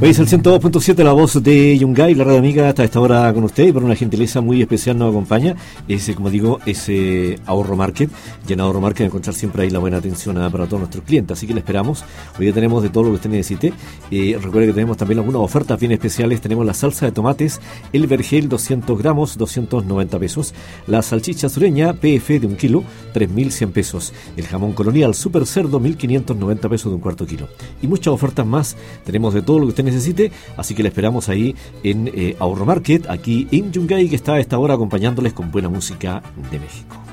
Veis el 102.7, la voz de Yungay, la radio amiga, hasta esta hora con usted, y por una gentileza muy especial nos acompaña como digo, ese Ahorro Market. Y en Ahorro Market encontrar siempre ahí la buena atención para todos nuestros clientes, así que le esperamos. Hoy ya tenemos de todo lo que usted necesite. Recuerde que tenemos también algunas ofertas bien especiales. Tenemos la salsa de tomates, el vergel 200 gramos, 290 pesos. La salchicha sureña PF de 1 kilo, 3.100 pesos. El jamón colonial super cerdo, 1.590 pesos de un cuarto kilo. Y muchas ofertas más. Tenemos de todo lo que usted necesite, así que le esperamos ahí en Ahorro Market, aquí en Yungay, que está a esta hora acompañándoles con buena música de México.